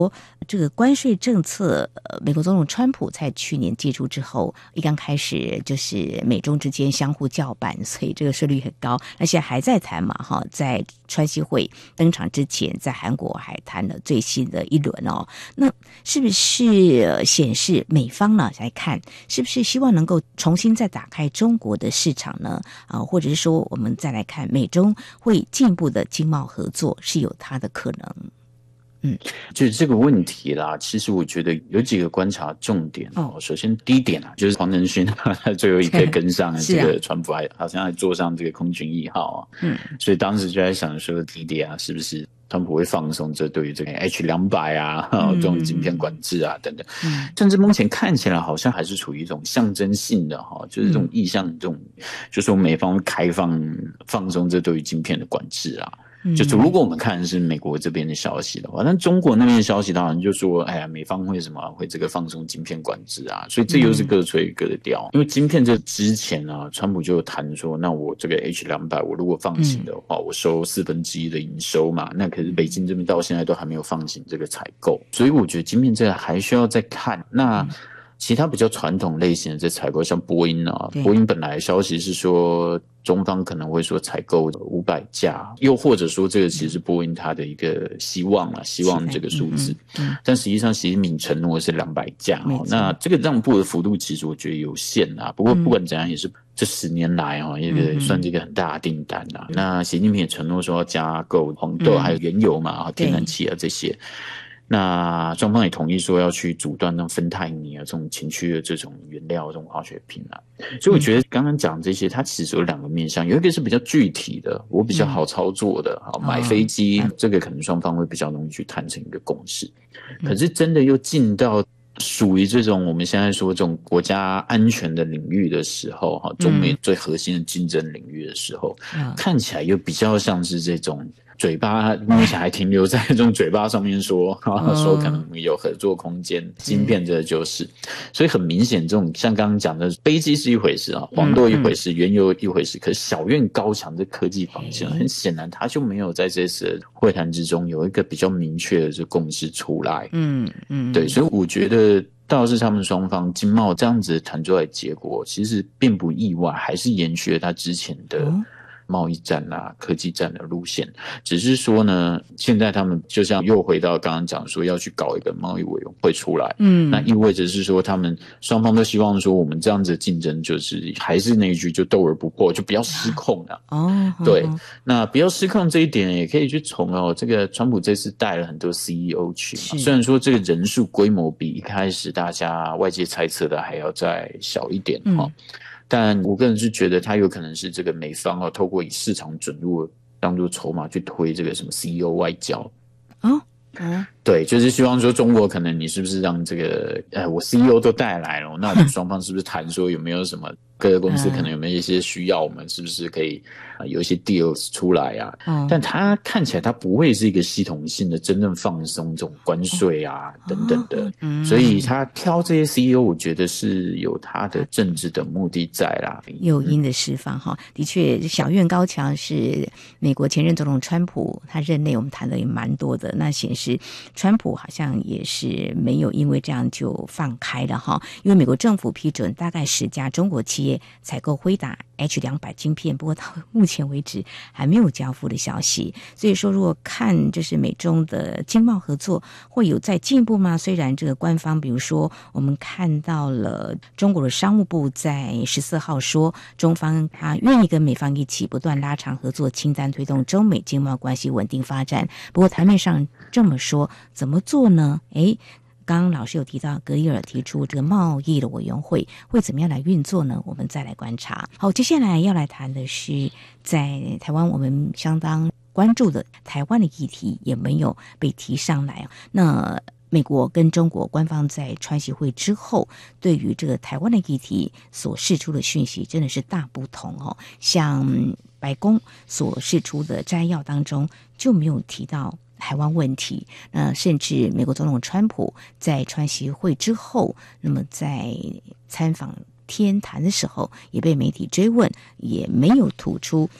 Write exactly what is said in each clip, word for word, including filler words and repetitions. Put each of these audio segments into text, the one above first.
这个关税政策，呃，美国总统川普在去年寄出之后，一刚开始就是美中之间相互叫板，所以这个税率很高。那现在还在谈嘛，哈，在川西会登场之前，在韩国还谈了最新的一轮哦。那是不是显示美方呢来看，是不是希望能够重新再打开中国的市场呢？啊，或者是说我们再来看美中会进一步的经贸合作是有它的可能？嗯， 就是这个问题啦，其实我觉得有几个观察重点哦。首先第一点啊，就是黄仁勋他最后一刻跟上了这个川普还好像还坐上这个空军一号啊，嗯，所以当时就在想说，第一点啊，是不是川普会放松这对于这个 H 两百 啊、嗯、这种晶片管制啊等等，嗯，甚至目前看起来好像还是处于一种象征性的哈，就是这种意向，这种就是说美方开放放松这对于晶片的管制啊。就是如果我们看的是美国这边的消息的话，但中国那边的消息当然就说，哎呀，美方会什么会这个放松晶片管制啊，所以这又是各吹各的调。因为晶片这之前啊，川普就有谈说，那我这个 H 两百 我如果放行的话，我收四分之一的营收嘛，那可是北京这边到现在都还没有放行这个采购，所以我觉得晶片这个还需要再看。那其他比较传统类型的这采购，像波音啊，波音本来消息是说中方可能会说采购五百架，又或者说这个其实是波音它的一个希望啊，希望这个数字，嗯嗯、但实际上习近平承诺是两百架、哦，那这个让步的幅度其实我觉得有限啊。不过不管怎样，也是这十年来啊、哦，一个算是一个很大的订单啊。嗯、那习近平也承诺说要加购黄豆还有原油嘛，嗯、天然气啊这些。那双方也同意说要去阻断那种芬太尼啊这种情趣的这种原料这种化学品啊，所以我觉得刚刚讲这些它其实有两个面向，有一个是比较具体的，我比较好操作的，好、嗯、买飞机、哦、这个可能双方会比较容易去谈成一个共识，可是真的又进到属于这种我们现在说这种国家安全的领域的时候，哈，中美最核心的竞争领域的时候，嗯、看起来又比较像是这种。嘴巴目前还停留在这种嘴巴上面说，嗯、说可能有合作空间，晶片这就是，所以很明显，这种像刚刚讲的，飞机是一回事啊，黄豆一回事，嗯、原油一回事，可是小院高墙这科技方向，很显然它就没有在这次会谈之中有一个比较明确的这共识出来。嗯嗯，对，所以我觉得倒是他们双方经贸这样子谈出来的结果，其实并不意外，还是延续了他之前的。嗯贸易战啊科技战的路线，只是说呢现在他们就像又回到刚刚讲说要去搞一个贸易委员会出来，嗯，那意味着是说他们双方都希望说我们这样子的竞争就是还是那一句就斗而不破，就不要失控了、啊、哦，对、哦、那不要失控这一点也可以去从哦这个川普这次带了很多 C E O 去嘛，虽然说这个人数规模比一开始大家外界猜测的还要再小一点、嗯哦但我个人是觉得他有可能是这个美方哦，透过以市场准入当作筹码去推这个什么 C E O 外交。哦，嗯，对，就是希望说中国可能你是不是让这个呃我 C E O 都带来了，那我们双方是不是谈说有没有什么各个公司可能有没有一些需要，我们是不是可以、呃、有一些 deals 出来啊？嗯、但它看起来它不会是一个系统性的真正放松这种关税啊、哦、等等的、嗯，所以他挑这些 C E O 我觉得是有他的政治的目的在啦， 诱因的释放哈，的确小院高墙是美国前任总统川普他任内我们谈的也蛮多的，那显示川普好像也是没有因为这样就放开了哈，因为美国政府批准大概十家中国企业采购辉达 H 两百 晶片，不过到目前为止还没有交付的消息，所以说如果看就是美中的经贸合作会有再进一步吗？虽然这个官方比如说我们看到了中国的商务部在十四号说中方他愿意跟美方一起不断拉长合作清单，推动中美经贸关系稳定发展，不过台面上这么说怎么做呢？诶刚刚老师有提到格里尔提出这个贸易的委员会会怎么样来运作呢？我们再来观察。好，接下来要来谈的是在台湾我们相当关注的台湾的议题也没有被提上来。那美国跟中国官方在川习会之后对于这个台湾的议题所释出的讯息真的是大不同哦，像白宫所释出的摘要当中就没有提到台湾问题，那甚至美国总统川普在川习会之后，那么在参访天坛的时候也被媒体追问，也没有吐出、呃、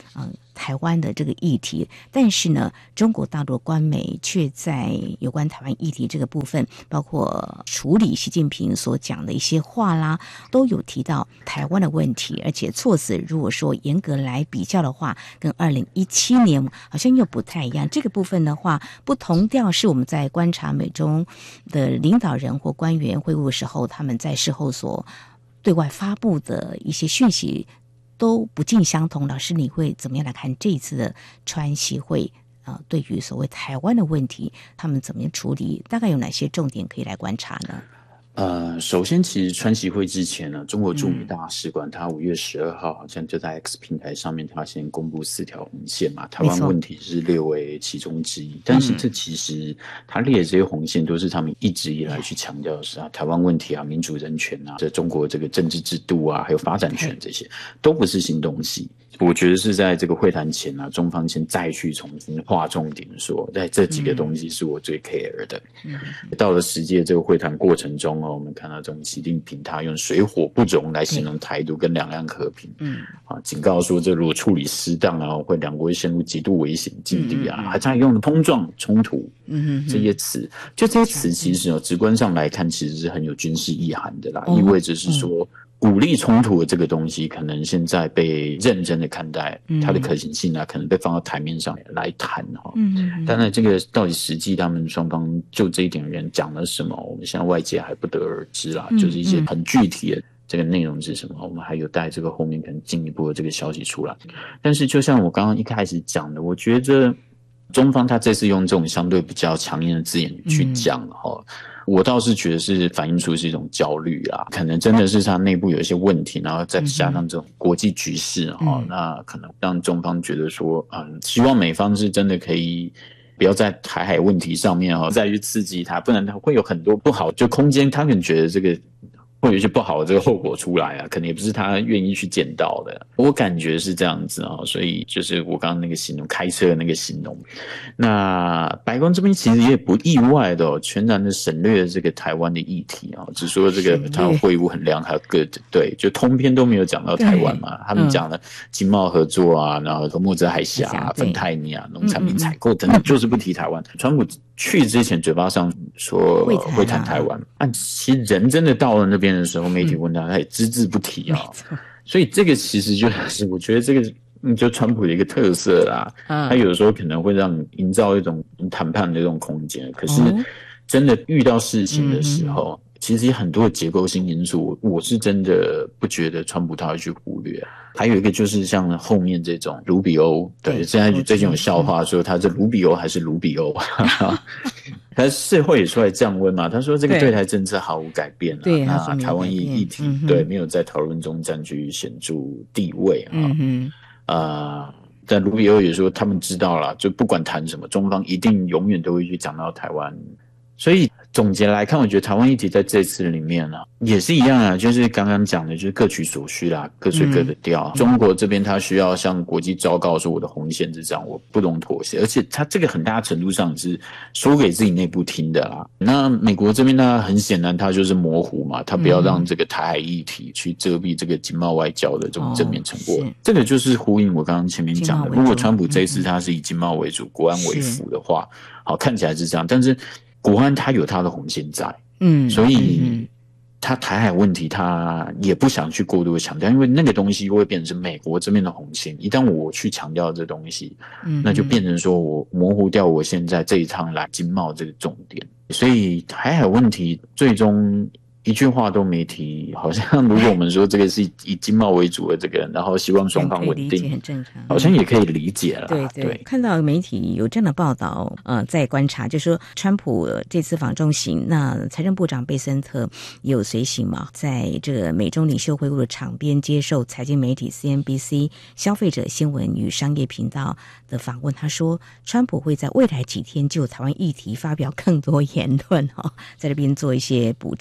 台湾的这个议题，但是呢，中国大陆官媒却在有关台湾议题这个部分，包括处理习近平所讲的一些话啦，都有提到台湾的问题，而且措辞如果说严格来比较的话，跟二零一七年好像又不太一样。这个部分的话，不同调是我们在观察美中的领导人或官员会晤的时候，他们在事后所对外发布的一些讯息都不尽相同。老师，你会怎么样来看这一次的川习会啊、呃？对于所谓台湾的问题，他们怎么样处理？大概有哪些重点可以来观察呢？ 呃，首先，其实川习会之前呢，中国驻美大使馆他五月十二号好像就在 X 平台上面，他先公布四条红线嘛，台湾问题是列为其中之一。但是这其实他列的这些红线都是他们一直以来去强调的是啊，台湾问题啊、民主人权啊、这中国这个政治制度啊，还有发展权这些，都不是新东西。我觉得是在这个会谈前啊，中方先再去重新划重点说，在这几个东西是我最 care 的。嗯、到了实际的这个会谈过程中哦，我们看到这种习近平他用水火不容来形容台独跟两岸和平，嗯，啊，警告说这如果处理失当啊，会两国会陷入极度危险境地啊，嗯嗯嗯还在用碰撞、冲突，嗯这些词，就这些词其实哦，直观上来看其实是很有军事意涵的啦，哦、意味着是说。嗯鼓励冲突的这个东西，可能现在被认真的看待，它的可行性啊，可能被放到台面上来谈哈。嗯，当然，这个到底实际他们双方就这一点人讲了什么，我们现在外界还不得而知啦。嗯、就是一些很具体的这个内容是什么，我们还有待这个后面可能进一步的这个消息出来。但是，就像我刚刚一开始讲的，我觉得中方他这次用这种相对比较强硬的字眼去讲哈。嗯我倒是觉得是反映出是一种焦虑啦，可能真的是他内部有一些问题，然后再加上这种国际局势哈、嗯，那可能让中方觉得说，嗯，希望美方是真的可以不要在台海问题上面哈再去刺激它，不然它会有很多不好，就空间他可能觉得这个。会有一些不好的这个后果出来啊，可能也不是他愿意去见到的。我感觉是这样子啊、哦，所以就是我刚刚那个形容开车的那个形容。那白宫这边其实也不意外的哦，全然的省略了这个台湾的议题啊、哦，只说这个他们会晤很良，还有 good， 对，就通篇都没有讲到台湾嘛。他们讲了经贸合作啊，然后莫泽海峡、啊、芬太尼啊、农产品采购等等，就是不提台湾。川普去之前嘴巴上说会谈台湾，啊，其实人真的到了那边的时候，媒体问他，他也只字不提啊、哦。所以这个其实就是我觉得这个就川普的一个特色啦。嗯、他有的时候可能会让你营造一种谈判的这种空间，可是真的遇到事情的时候，嗯、其实很多的结构性因素，我是真的不觉得川普他会去忽略。还有一个就是像后面这种卢比欧，对，现在最近有笑话说他是卢比欧还是卢比欧，他社会也出来降温嘛，他说这个对台政策毫无改变啊，对，那台湾议题、嗯、对没有在讨论中占据显著地位啊，嗯呃，但卢比欧也说他们知道了，就不管谈什么，中方一定永远都会去讲到台湾，所以。总结来看，我觉得台湾议题在这次里面呢、啊，也是一样啊，就是刚刚讲的，就是各取所需啦，各吹各的调。嗯、中国这边他需要向国际昭告说我的红线是这样，我不容妥协，而且他这个很大程度上是说给自己内部听的啦。那美国这边呢，很显然他就是模糊嘛，他不要让这个台海议题去遮蔽这个经贸外交的这种正面成果。哦、这个就是呼应我刚刚前面讲的，如果川普这一次他是以经贸为主、嗯、国安为辅的话，好看起来是这样，但是。国安他有他的红线在，嗯，所以他台海问题他也不想去过度的强调，因为那个东西会变成美国这边的红线。一旦我去强调这东西，嗯，那就变成说我模糊掉我现在这一趟来经贸这个重点。所以台海问题最终一句话都没提，好像如果我们说这个是以经贸为主的这个，然后希望双方稳定，很正常，好像也可以理解了。 对 对, 对，看到媒体有这样的报道，呃，在观察，就是说川普这次访中行，那财政部长贝森特也有随行嘛，在这个美中领袖会晤的场边接受财经媒体 C N B C 消费者新闻与商业频道的访问，他说川普会在未来几天就台湾议题发表更多言论哈、哦，在这边做一些补充。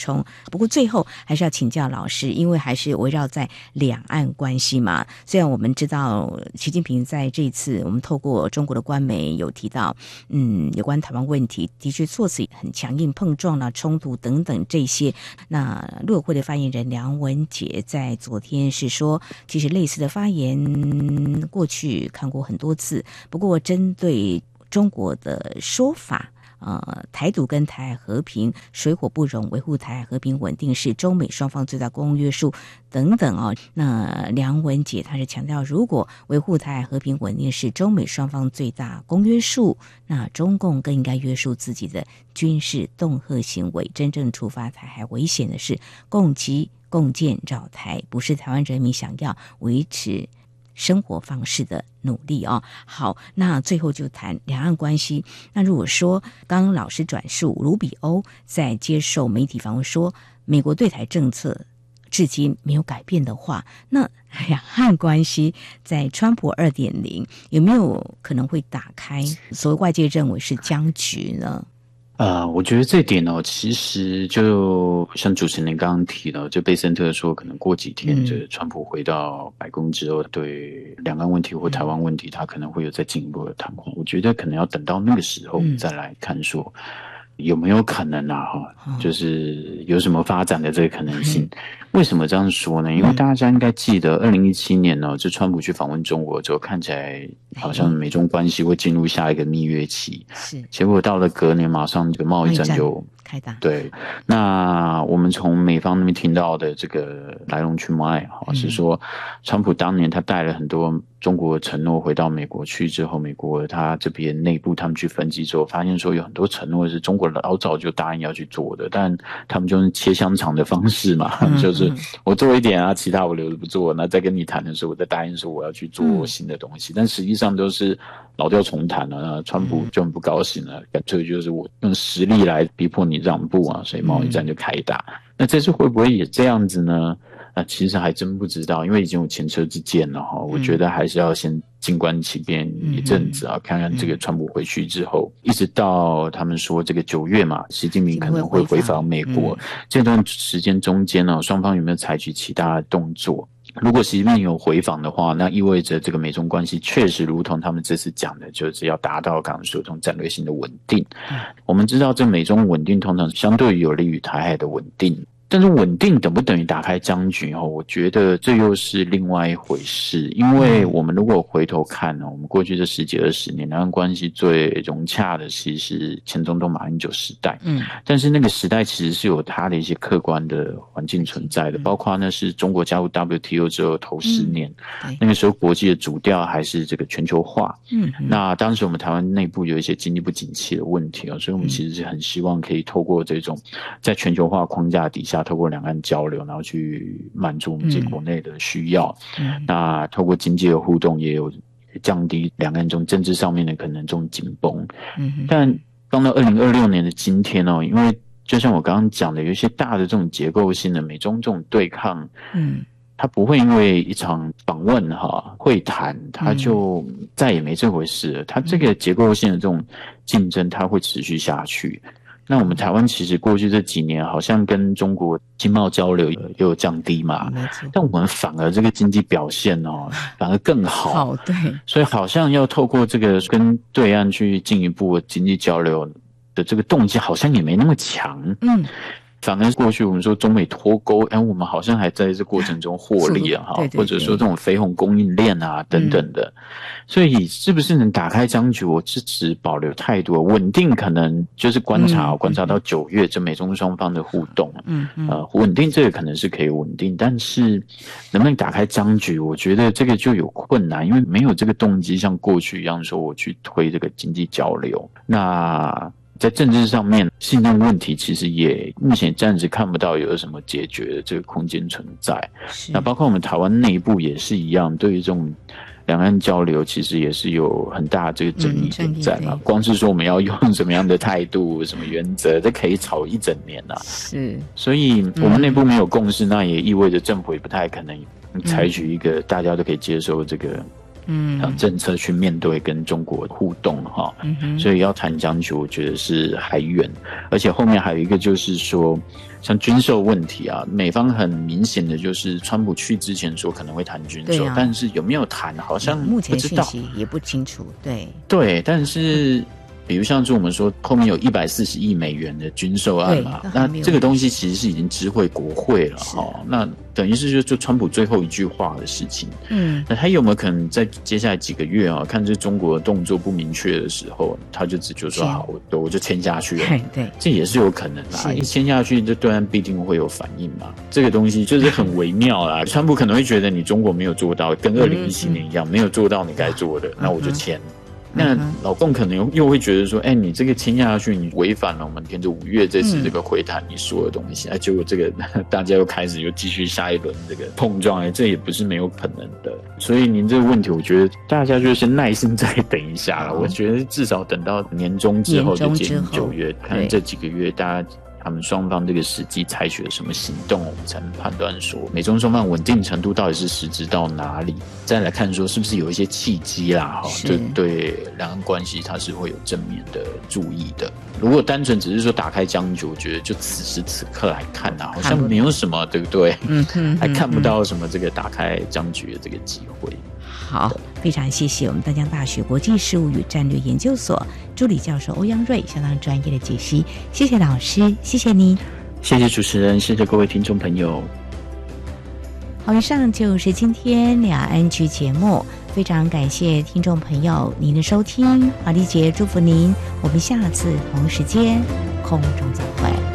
不过最后还是要请教老师，因为还是围绕在两岸关系嘛。虽然我们知道习近平在这一次我们透过中国的官媒有提到，嗯，有关台湾问题的确措辞很强硬，碰撞啊、冲突等等这些。那陆委会的发言人梁文杰在昨天是说，其实类似的发言过去看过很多次，不过针对中国的说法，呃，台独跟台海和平水火不容，维护台海和平稳定是中美双方最大公约数等等哦。那梁文杰他是强调，如果维护台海和平稳定是中美双方最大公约数，那中共更应该约束自己的军事恫吓行为。真正触发台海危险的是共击共建扰台，不是台湾人民想要维持生活方式的努力哦。好，那最后就谈两岸关系。那如果说刚刚老师转述卢比欧在接受媒体访问说，美国对台政策至今没有改变的话，那两岸关系在川普 二点零 有没有可能会打开所谓外界认为是僵局呢？ 呃，我觉得这点哦，其实就像主持人刚刚提到，就贝森特说，可能过几天，这川普回到白宫之后，对两岸问题或台湾问题，他可能会有再进一步的谈话。我觉得可能要等到那个时候再来看说，有没有可能啊？哈，就是有什么发展的这个可能性？为什么这样说呢？因为大家应该记得，二零一七年呢，就川普去访问中国之后，看起来好像美中关系会进入下一个蜜月期，是，结果到了隔年，马上这个贸易战就开打。 对，那我们从美方那边听到的这个来龙去脉，哈，是说川普当年他带了很多中国承诺回到美国去之后，美国他这边内部他们去分析之后，发现说有很多承诺是中国老早就答应要去做的，但他们就是切香肠的方式嘛，就是我做一点啊，其他我留着不做，那再跟你谈的时候，我再答应说我要去做新的东西，但实际上都是老调重弹了。那川普就很不高兴了，干脆就是我用实力来逼迫你让步啊，所以贸易战就开打。那这次会不会也这样子呢？那其实还真不知道，因为已经有前车之鉴了哈。我觉得还是要先静观其变一阵子啊，看看这个川普回去之后，一直到他们说这个九月嘛，习近平可能会回访美国，这段时间中间呢，双方有没有采取其他的动作？如果习近平有回访的话，那意味着这个美中关系确实如同他们这次讲的，就是要达到刚刚说这种战略性的稳定。我们知道这美中稳定通常相对有利于台海的稳定，但是稳定等不等于打开僵局哦？我觉得这又是另外一回事。因为我们如果回头看呢，我们过去这十几二十年，两岸关系最融洽的其实是前总统马英九时代。嗯，但是那个时代其实是有它的一些客观的环境存在的，包括那是中国加入 W T O 之后头十年，嗯、那个时候国际的主调还是这个全球化。嗯，那当时我们台湾内部有一些经济不景气的问题啊，所以我们其实是很希望可以透过这种在全球化框架底下，透过两岸交流，然后去满足我们自己国内的需要。嗯，那透过经济的互动，也有降低两岸中政治上面的可能这种紧绷。嗯，但放到二零二六年的今天哦，因为就像我刚刚讲的，有一些大的这种结构性的美中这种对抗，嗯，它不会因为一场访问哈会谈，它就再也没这回事了。它这个结构性的这种竞争，它会持续下去。那我们台湾其实过去这几年好像跟中国经贸交流也有降低嘛，但我们反而这个经济表现哦，反而更好。 好，对， 所以好像要透过这个跟对岸去进一步经济交流的这个动机，好像也没那么强。嗯。反而过去我们说中美脱钩，哎，我们好像还在这过程中获利啊，哈，或者说这种绯红供应链啊等等的，嗯、所以是不是能打开僵局？我支持保留态度，稳定可能就是观察，嗯、观察到九月这美中双方的互动，嗯嗯，呃，稳定这个可能是可以稳定，但是能不能打开僵局？我觉得这个就有困难，因为没有这个动机，像过去一样说我去推这个经济交流，那。在政治上面，信任问题其实也目前暂时看不到有什么解决的这个空间存在。那包括我们台湾内部也是一样，对于这种两岸交流，其实也是有很大的这个争议点在嘛。嗯、光是说我们要用什么样的态度、什么原则，这可以吵一整年啊。是，所以我们内部没有共识，那也意味着政府也不太可能采取一个大家都可以接受这个。 嗯，政策去面对跟中国互动哈，嗯，所以要谈将就，我觉得是还远，而且后面还有一个就是说，像军售问题啊，美方很明显的就是川普去之前说可能会谈军售，啊，但是有没有谈，好像不知道， 目前信息也不清楚，对对，但是。嗯，比如像是我们说后面有一百四十亿美元的军售案嘛，那这个东西其实是已经知会国会了哈，那等于是就就川普最后一句话的事情。嗯，那他有没有可能在接下来几个月啊，看这中国的动作不明确的时候，他就只就说好，我我就签下去了。 对， 这也是有可能啦，一签下去，这对岸必定会有反应嘛。这个东西就是很微妙啦。川普可能会觉得你中国没有做到，跟二零一七年一样，没有做到你该做的，那我就签。那老共可能又会觉得说，哎、欸，你这个签下去，你违反了我们跟着五月这次这个会谈你说的东西，哎、嗯，结果这个大家又开始又继续下一轮这个碰撞，哎，这也不是没有可能的。所以您这个问题，我觉得大家就先耐心再等一下了。我觉得至少等到年终之后，就接近九月，看这几个月大家。他们双方这个实际采取了什么行动，我们才能判断说美中双方稳定程度到底是实质到哪里，再来看说是不是有一些契机啦，就对两岸关系它是会有正面的注意的。如果单纯只是说打开僵局，我觉得就此时此刻来看啊，好像没有什么，对不对？嗯哼，还看不到什么这个打开僵局的这个机会。 好，非常谢谢我们淡江大学国际事务与战略研究所助理教授欧阳瑞相当专业的解析，谢谢老师，谢谢您， 谢谢主持人，谢谢各位听众朋友。 好，以上就是今天两岸局节目，非常感谢听众朋友您的收听，华丽姐祝福您，我们下次同时间空中再会。